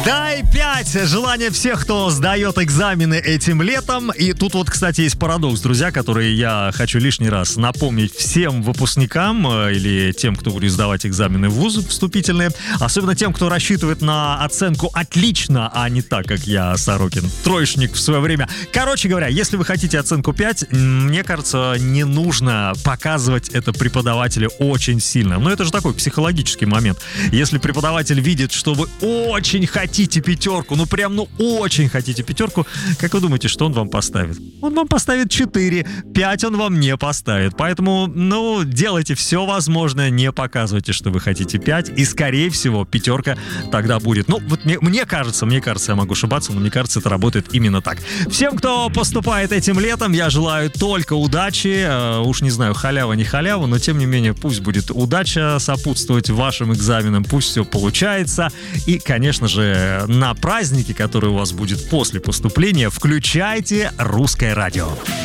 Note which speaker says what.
Speaker 1: Дай 5! Желание всех, кто сдает экзамены этим летом. И тут вот, кстати, есть парадокс, друзья, который я хочу лишний раз напомнить всем выпускникам или тем, кто будет сдавать экзамены в вузы вступительные. Особенно тем, кто рассчитывает на оценку «отлично», а не так, как я, Сорокин, троечник в свое время. Короче говоря, если вы хотите оценку 5, мне кажется, не нужно показывать это преподавателю очень сильно. Но это же такой психологический момент. Если преподаватель видит, что вы очень хотите пятерку, очень хотите пятерку, как вы думаете, что он вам поставит? Он вам поставит 4, 5 он вам не поставит. Поэтому, делайте все возможное, не показывайте, что вы хотите 5, и, скорее всего, пятерка тогда будет. Мне кажется, я могу ошибаться, но мне кажется, это работает именно так. Всем, кто поступает этим летом, я желаю только удачи. Уж не знаю, халява, не халява, но, тем не менее, пусть будет удача сопутствовать вашим экзаменам, пусть все получается. И, конечно же, на праздники, которые у вас будет после поступления, включайте «Русское радио».